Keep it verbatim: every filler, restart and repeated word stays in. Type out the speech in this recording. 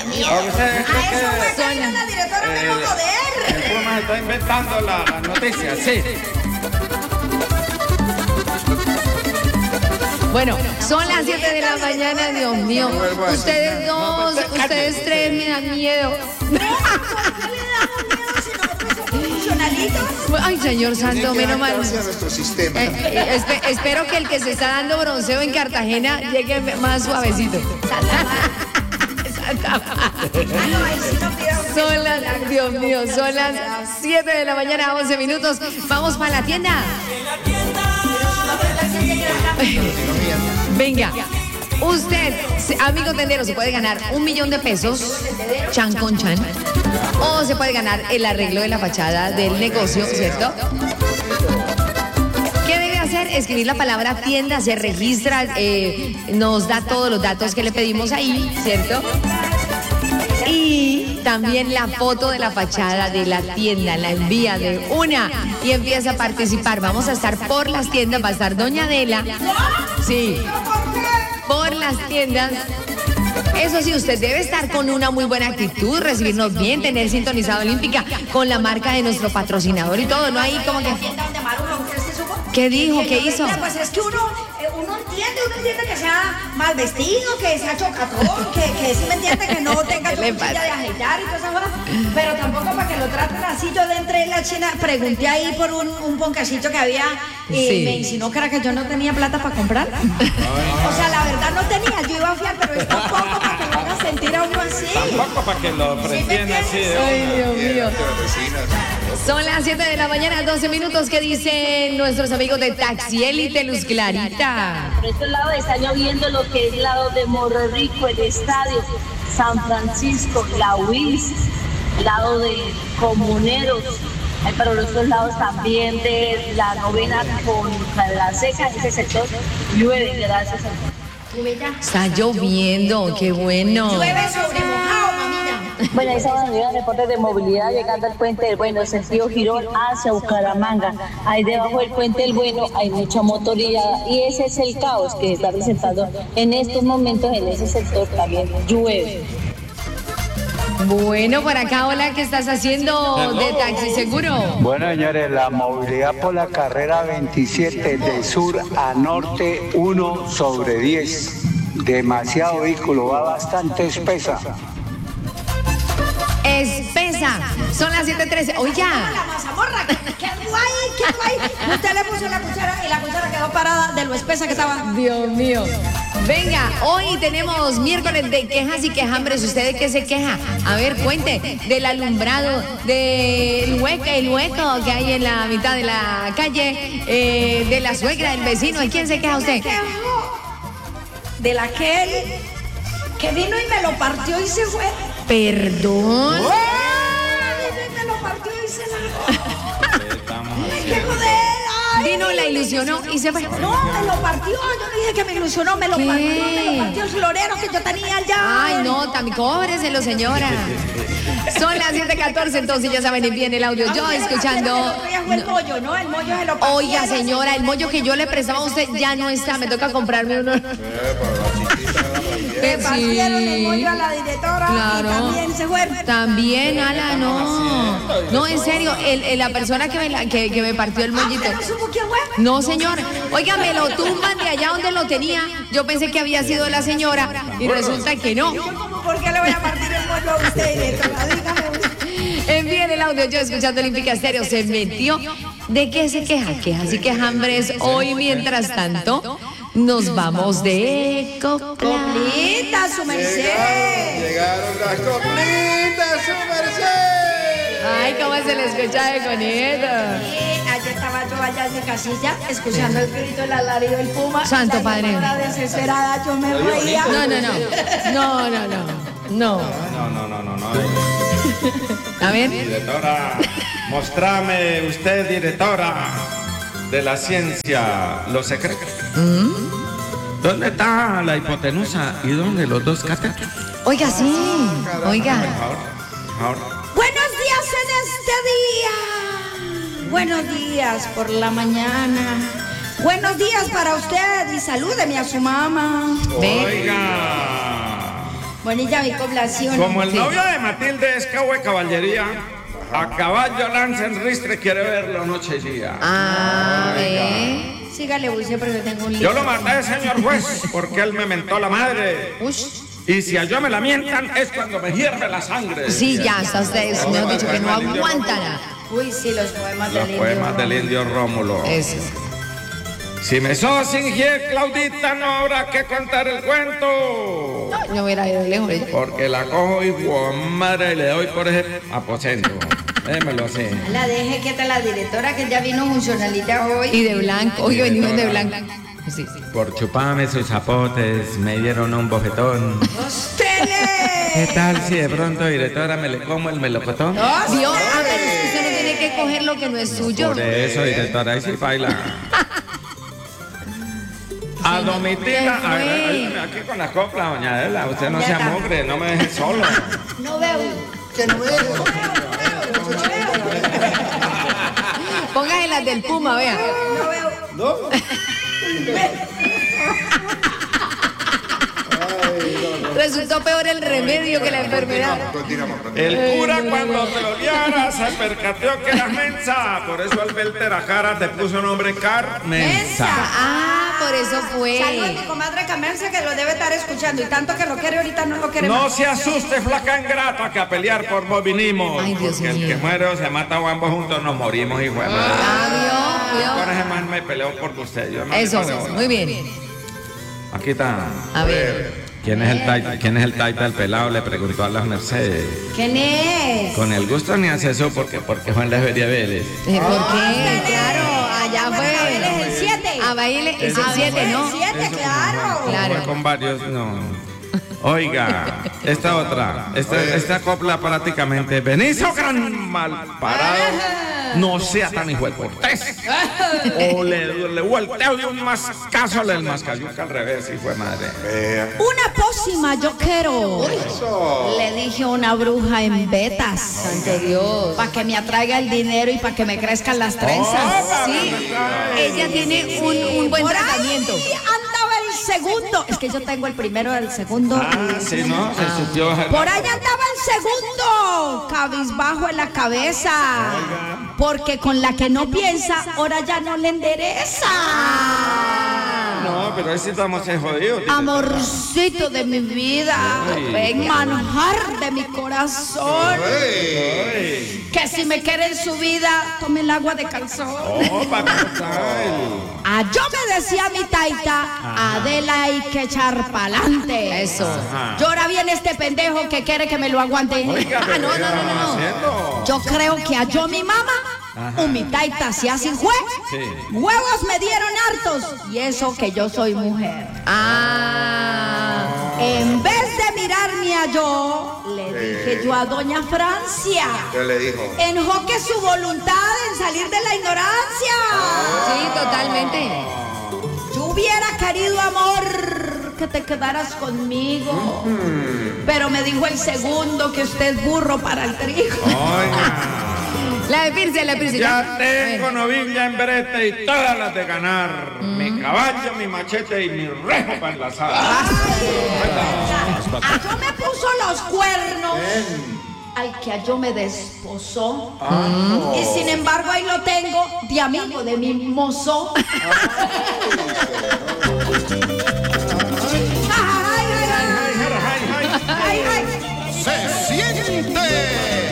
mío. A usted cree A eso que, fue que vino la directora eh, tengo poder. el Puma está inventando la, la noticia, sí. Bueno, son las siete de la mañana, Dios mío. Ustedes dos, ustedes tres me dan miedo. Ay, señor santo, menos mal. Eh, eh, espe- espero que el que se está dando bronceo en Cartagena llegue más suavecito. Son las, Dios mío, son las siete de la mañana, once minutos. Vamos para la tienda. Venga, usted, amigo tendero, se puede ganar un millón de pesos, chan con chan, o se puede ganar el arreglo de la fachada del negocio, ¿cierto? ¿Qué debe hacer? Escribir la palabra tienda, se registra, eh, nos da todos los datos que le pedimos ahí, ¿cierto? Y también la foto de la fachada de la tienda, la envía de una y empieza a participar. Vamos a estar por las tiendas, va a estar Doña Adela. Sí, por las tiendas. Eso sí, usted debe estar con una muy buena actitud, recibirnos bien, tener sintonizado Olímpica con la marca de nuestro patrocinador y todo, ¿no? Ahí como que... ¿Qué dijo? ¿Qué hizo? Pues es que uno, eh, uno entiende, uno entiende que sea mal vestido, que sea chocatón, que, que sí me entiende que no tenga su cuchilla de ajeitar y todas esas cosas, pero tampoco para que lo traten así. Yo de entré en la China, pregunté ahí por un, un ponquecito que había y Sí. me insinuó que era que yo no tenía plata para comprar. O sea, la verdad no tenía, yo iba a fiar, pero es tampoco para que lo haga sentir a uno así. Tampoco para que lo presione así. de Ay, una. Dios mío. Son las siete de la mañana, doce minutos. ¿Qué dicen nuestros amigos de Taxi Élite, Luz Clarita? Por este lado está lloviendo lo que es el lado de Morro Rico, el estadio, San Francisco, la U I S, lado de Comuneros. Hay para los otros lados también de la novena con la seca, en ese sector llueve, gracias a Dios. Está lloviendo, qué bueno. Llueve sobre mojado, mamita. Bueno, ahí estamos en reportes de movilidad llegando al puente del Bueno, sentido Girón hacia Bucaramanga. Ahí debajo del puente del Bueno hay mucha motorizada y ese es el caos que se está presentando en estos momentos en ese sector. También llueve. Bueno, por acá, hola, ¿qué estás haciendo de Taxi Seguro? Bueno, señores, la movilidad por la carrera veintisiete de sur a norte, uno sobre diez. Demasiado vehículo, va bastante espesa. Espesa. Son las siete trece. Oiga. La mazamorra, qué guay, qué guay. Usted le puso la cuchara y la cuchara quedó parada de lo espesa que estaba. Dios mío. Venga, hoy tenemos miércoles de quejas y quejambres. ¿Usted de qué se queja? A ver, cuente. Del alumbrado, del hueco, el hueco que hay en la mitad de la calle, eh, de la suegra, del vecino. ¿De quién se queja usted? De la aquel que vino y me lo partió y se fue. Perdón. Vino y me lo partió y se la... ¡Qué joder! Vino, la ilusionó y se fue. No, me lo partió. Yo no dije que me ilusionó, me lo ¿Qué? partió. Me lo partió el florero que yo tenía allá. Ay, no, también cóbreselo, señora. Son las siete catorce, entonces ya saben bien el audio. Yo escuchando. El mollo, ¿no? El mollo se lo partió. Oiga, señora, el mollo que yo le prestaba a usted ya no está. Me toca comprarme uno. Le partieron el mollo a la directora Claro. y también se fue. También, ala, no. No, en serio, el, el- la persona que me, la- que, que me partió el mollito. ¿Usted no supo quién fue? No, señor. Oiga, me lo tumban de allá donde lo tenía. Yo pensé que había sido la señora y resulta que no. Yo como, ¿por qué le voy a partir el mollo a usted, directora? Dígame usted. Envíen el audio. Yo escuchando Olímpica Estéreo se metió. ¿De qué se queja? Quejas y quejambres. Hoy, mientras tanto, nos vamos de copla. Coplita, su merced. Llegaron las coplitas, su merced. Ay, cómo se le escucha de bonito. Sí, ayer estaba yo allá en mi casilla, escuchando el grito, el alarido del puma. Santo La Padre. señora desesperada, yo me reía. No, no, no. No, no, no. No. No, no, no, no, no. A ver. Directora, mostrame usted, directora de la ciencia, los secretos. ¿Dónde está la hipotenusa y dónde los dos catetos? Oiga, sí. Oiga. Ahora, ahora. Buenos días en este día. Buenos días por la mañana. Buenos días para usted y salúdeme a su mamá. Ve. Oiga. Bonita mi población. Como el Sí. novio de Matilde es cabo de caballería, a caballo lanza en ristre quiere verlo noche y día. Ah, ¿eh? Sígale, Buce, porque tengo un Yo libro. lo maté, señor juez, porque él me mentó la madre. Ush. Y si a yo me la mientan es cuando me hierve la sangre. Sí, ya, hasta ustedes me han dicho que no aguantan. Uy, sí, los poemas Los del poemas indio. del indio Rómulo. Eso. Si me sos ingier, Claudita, no habrá que contar el cuento. No hubiera ido lejos. ella. Porque la cojo y por madre y le doy por ese aposento. Démelo así. La deje quieta la directora, que ya vino funcionalita hoy. Y de blanco. Hoy venimos de blanco. Sí. Por chuparme sus zapotes me dieron un bofetón. ¡Ostele! ¿Qué tal si de pronto, directora, me le como el melocotón? ¿Vio? Ah, pero es que usted no tiene que coger lo que no es suyo. Por eso, directora, ahí sí baila. A Domitila, a ver, ayúdame aquí con la copla, doña Adela. Usted no Ya se está. amogre, no me deje solo. No veo. Que no me dejo. Póngase las del Puma, vea. No veo. ¿No? Resultó peor el remedio que la enfermedad. Continuamos, continuamos. El cura cuando te oliara se percateó que era mensa. Por eso al verte la cara te puso nombre Carmensa. Ah, por eso Saludos a mi fue. comadre Camercia, que lo debe estar escuchando. Y tanto que lo quiere, ahorita no lo quiere No más. se asuste, flaca ingrata, que a pelear por vos vinimos. Ay, Dios porque el mío. que muere o se mata o ambos juntos nos morimos, hijo de madre. Ah, vio, Por vio. ese man me peleó por usted. Yo no le Eso, paro bola. muy bien. Aquí está. A ver. ¿Quién es el taita? ¿Quién es el taita del pelado? Le preguntó a las Mercedes. ¿Quién es? Con el gusto ni hace eso porque porque Juan las vería Vélez. Eh, ¿Por qué? Claro, allá Bueno, fue. él es el siete. A baile es el siete, ¿no? El siete, claro. Claro. Fue con varios, no. Oiga, esta otra, esta, esta copla prácticamente, Benicio gran mal parado, no sea tan hijo de cortés. O le, le volteo de un mascazo al mascayuca al revés, hijo de madre. Vea. Una pócima yo quiero. Eso. Le dije a una bruja en Betas. Santo Dios. Para que me atraiga el dinero y para que me crezcan las trenzas. Sí, ella tiene un, un buen Por ahí tratamiento. andaba el segundo. Es que yo tengo el primero, el segundo. Ah, sí, ¿no? Se supió. Por ahí andaba el segundo, cabizbajo en la cabeza. Porque con la que no piensa, ahora ya no le endereza. No, pero ahí sí estamos jodidos. Amorcito de mi vida, manjar de mi corazón. Que si me quieren su vida, tome el agua de calzón. Oh, para Ah, yo me decía mi taita, Adela hay que echar pa'lante. Eso. Llora bien este pendejo que quiere que me lo aguante. Ah, no, no, no, no, no. Yo creo que a yo mi mamá, o mi taita se hacen jue. Sí. Huevos me dieron hartos. Y eso que yo soy mujer. Ah. En vez de mirarme a yo, le dije yo a doña Francia. ¿Qué le dijo? Enjoque su voluntad en salir de la ignorancia. Sí, totalmente. Yo hubiera querido, amor, que te quedaras conmigo. Pero me dijo el segundo que usted es burro para el trigo. Oiga. La de Pirce, la de Pirce. Ya tengo novilla en brete y todas las de ganar. Mi caballo, mi machete y mi rejo para enlazar. A yo me puso los cuernos. Al que a yo me desposó. Y sin embargo ahí lo tengo de amigo de mi mozo. Ay, ay, ay, ay, ay, ay. Se siente